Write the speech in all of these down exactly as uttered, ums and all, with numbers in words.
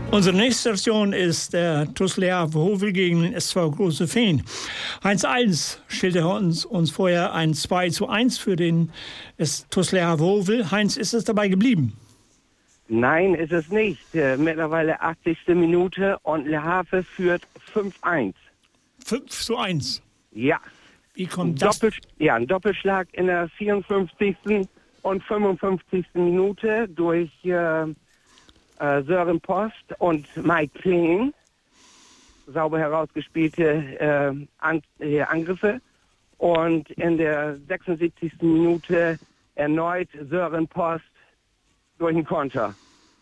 Unsere nächste Station ist der TuS Leerhaven-Hovel gegen den S V Große Feen. eins eins stellte uns, uns vorher ein zwei zu eins für den TuS Leerhaven-Hovel. Heinz, ist es dabei geblieben? Nein, ist es nicht. Äh, mittlerweile achtzigste Minute und Le Havre führt fünf eins. fünf zu eins? Ja. Wie kommt ein das? Doppel, ja, ein Doppelschlag in der vierundfünfzigsten und fünfundfünfzigsten Minute durch äh, äh, Sören Post und Mike Kling. Sauber herausgespielte äh, An äh, Angriffe. Und in der sechsundsiebzigsten Minute erneut Sören Post durch den Konter.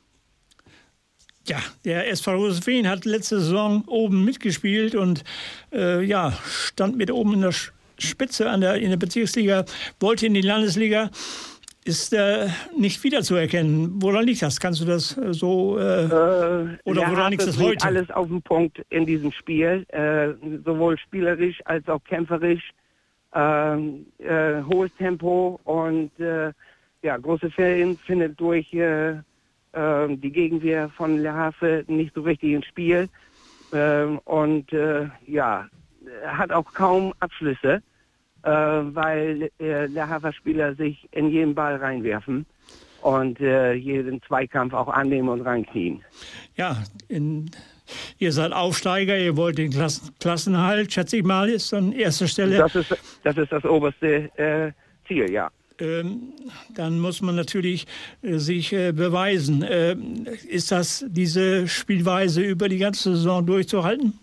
Ja, der S V Große Feen hat letzte Saison oben mitgespielt und äh, ja, stand mit oben in der Spitze an der, in der Bezirksliga, wollte in die Landesliga, ist äh, nicht wiederzuerkennen. Woran liegt das? Kannst du das äh, so, äh, äh, oder woran liegt das heute? Alles auf den Punkt in diesem Spiel, äh, sowohl spielerisch als auch kämpferisch, äh, äh, hohes Tempo und äh, ja, Große Feen findet durch äh, äh, die Gegenwehr von Le Havre nicht so richtig ins Spiel äh, und äh, ja, hat auch kaum Abschlüsse, äh, weil äh, Le Havre-Spieler sich in jeden Ball reinwerfen und äh, jeden Zweikampf auch annehmen und reinknien. Ja, in, ihr seid Aufsteiger, ihr wollt den Klassen, Klassenhalt, schätze ich mal, ist an erster Stelle. Das ist das, ist das oberste äh, Ziel, ja. Ähm, dann muss man natürlich äh, sich äh, beweisen. Ähm, ist das diese Spielweise über die ganze Saison durchzuhalten?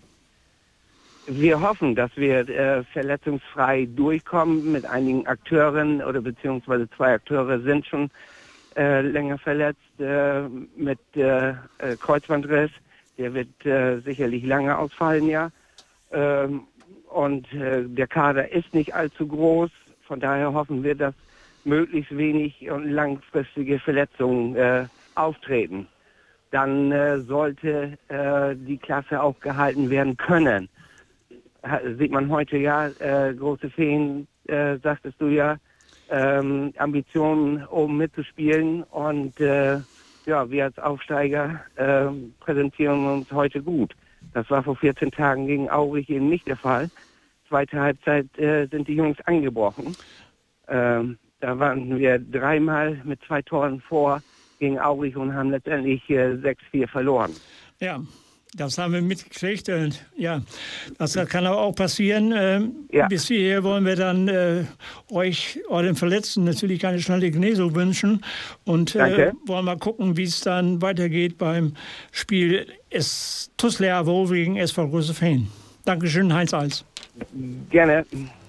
Wir hoffen, dass wir äh, verletzungsfrei durchkommen mit einigen Akteuren oder beziehungsweise zwei Akteure sind schon äh, länger verletzt äh, mit äh, äh, Kreuzbandriss. Der wird äh, sicherlich lange ausfallen, ja. Ähm, und äh, der Kader ist nicht allzu groß. Von daher hoffen wir, dass möglichst wenig und langfristige Verletzungen äh, auftreten. Dann äh, sollte äh, die Klasse auch gehalten werden können. Ha, sieht man heute ja, äh, Große Feen, äh, sagtest du ja, ähm, Ambitionen oben mitzuspielen und äh, ja, wir als Aufsteiger äh, präsentieren uns heute gut. Das war vor vierzehn Tagen gegen Aurich eben nicht der Fall. Zweite Halbzeit äh, sind die Jungs angebrochen. Ähm, Da waren wir dreimal mit zwei Toren vor gegen Aurich und haben letztendlich äh, sechs vier verloren. Ja, das haben wir mitgekriegt. Und ja, das kann aber auch passieren. Ähm, ja. Bis hierher wollen wir dann äh, euch, euren Verletzten, natürlich keine schnelle Genesung wünschen. Und äh, wollen mal gucken, wie es dann weitergeht beim Spiel TuS Leerhaven gegen S V Große Feen. Dankeschön, Heinz Als. Gerne.